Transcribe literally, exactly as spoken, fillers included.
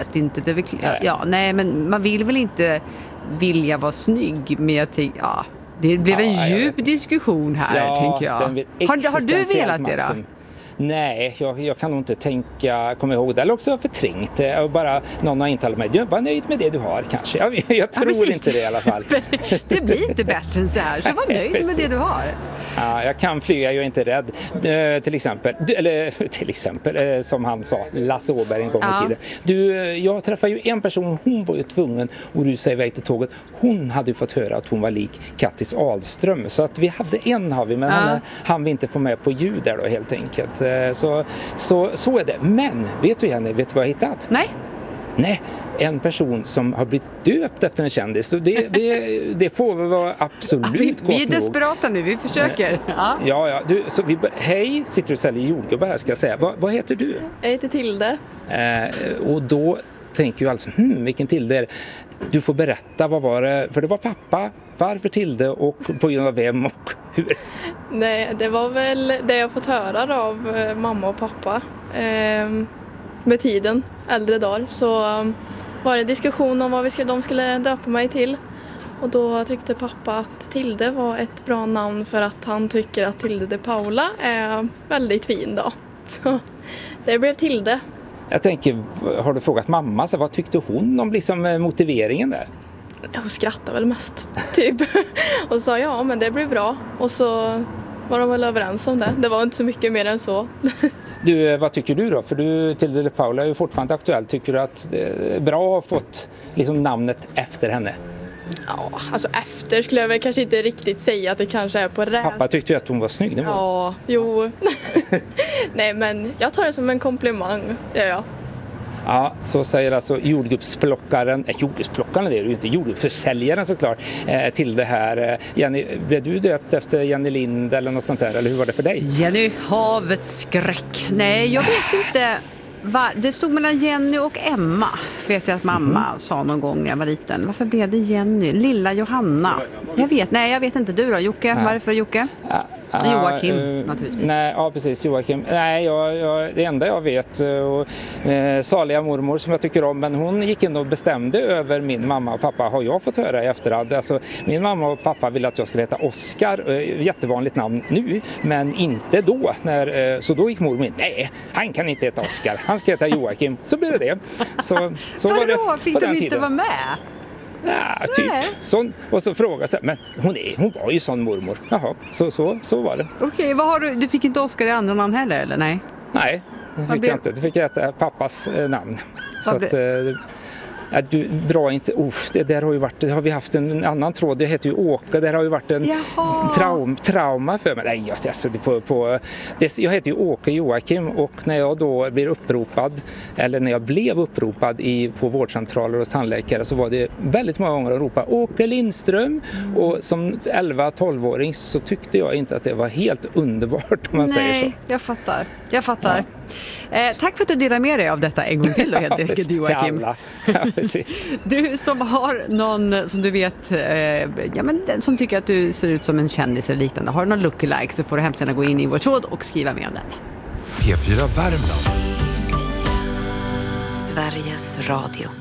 vet inte. Det är väl, ja, ja, nej, men man vill väl inte vilja vara snygg, men jag tänker, ja, det blev en ja, djup diskussion här, ja, tänker jag. Har, har du velat det då? Nej, jag, jag kan nog inte tänka, kommer ihåg det, eller också förträngt det och bara någon har intalat mig, du är bara nöjd med det du har kanske. Jag, jag tror ja, inte det i alla fall. Det blir inte bättre än så här, så var nöjd med det du har. Ja, jag kan flyga, jag är inte rädd. Uh, till exempel, du, eller till exempel, uh, som han sa, Lasse Åberg en gång ja. i tiden. Du, uh, jag träffade ju en person, hon var ju tvungen att rusa iväg till tåget. Hon hade ju fått höra att hon var lik Kattis Ahlström. Så att vi hade en har vi, men ja. han hann vi inte få med på ljud där då helt enkelt. Uh, så, så, så är det. Men, vet du Jenny, vet du vad jag har hittat? Nej. Nej, en person som har blivit döpt efter en kändis. Så det, det, det får väl vara absolut ja, vi, vi är desperata nu, vi försöker. Ja, ja. ja du, så vi, hej, sitter du och säljer jordgubbar här ska jag säga. Va, vad heter du? Jag heter Tilde. Eh, och då tänker jag alltså, hmm, vilken Tilde är det? Du får berätta, vad var det? För det var pappa, varför Tilde och på grund av vem och hur? Nej, det var väl det jag fått höra av eh, mamma och pappa. Eh, med tiden, äldre dagar, så um, var det diskussion om vad vi skulle, de skulle döpa mig till. Och då tyckte pappa att Tilde var ett bra namn för att han tycker att Tilde de Paula är väldigt fin då. Så det blev Tilde. Jag tänker, har du frågat mamma, så vad tyckte hon om liksom motiveringen där? Hon skrattade väl mest, typ. Och sa ja, men det blir bra. Och så var de väl överens om det. Det var inte så mycket mer än så. Du, vad tycker du då? För du, Tilde de Paula är ju fortfarande aktuell. Tycker du att det är bra att ha fått liksom namnet efter henne? Ja, alltså efter skulle jag väl kanske inte riktigt säga att det kanske är på rätt. Pappa tyckte ju att hon var snygg. Det var. Ja, jo. Nej, men jag tar det som en komplimang. Ja, ja. Ja, så säger alltså jordgubbsplockaren, äh, jordgubbsplockaren det är ju inte, jordgubbsförsäljaren såklart, eh, till det här. Jenny, blev du döpt efter Jenny Lind eller något sånt där, eller hur var det för dig? Jenny, havets skräck. Nej, jag vet inte. Va? Det stod mellan Jenny och Emma, vet jag att mamma mm. sa någon gång när jag var liten. Varför blev det Jenny? Lilla Johanna. Jag vet, nej jag vet inte du då, Jocke. Nej. Varför Jocke? Ja. Joakim, uh, naturligtvis. Nej, ja, precis, Joakim. Nej, jag, jag, det enda jag vet, och, eh, saliga mormor som jag tycker om, men hon gick in och bestämde över min mamma och pappa, har jag fått höra i efterhand. Alltså, min mamma och pappa ville att jag skulle heta Oscar, eh, jättevanligt namn nu, men inte då. När, eh, så då gick mormor in, nej, han kan inte heta Oscar, han ska heta Joakim. Så blev det det. Så, så var det Vadå, fick de inte vara med? Ja, typ. Sån, och så frågade jag, men hon, är, hon var ju sån mormor. Jaha, så, så, så var det. Okej, okay, vad har du? Du fick inte Oscar i andra namn heller, eller nej? Nej, det fick jag inte. Det fick jag äta pappas eh, namn. Så att, eh, ja, du drar inte, oh, det där har ju varit, det har vi haft en annan tråd, det heter ju Åke, det har ju varit en traum, trauma för mig. Nej, alltså, det på, på, det, jag heter ju Åke Joakim, och när jag då blir uppropad, eller när jag blev uppropad i, på vårdcentraler och tandläkare, så var det väldigt många gånger att ropa Åke Lindström, mm. och som elva-tolv-åring så tyckte jag inte att det var helt underbart om man Nej, säger så. Nej, jag fattar, jag fattar. Ja. Eh, tack för att du delar med dig av detta en gång till då, helt ja, enkelt, Joakim. Ja, precis. Du som har någon som du vet, eh, ja, men den som tycker att du ser ut som en kändis eller liknande, har du någon lookalike, så får du hemskt gärna gå in i vår tråd och skriva med om den. P fyra Värmland. Sveriges Radio.